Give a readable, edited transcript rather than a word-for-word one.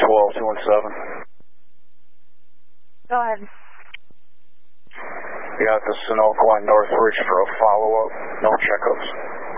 12-217. Go ahead. You got the Sunoco on Northridge for a follow-up. No checkups.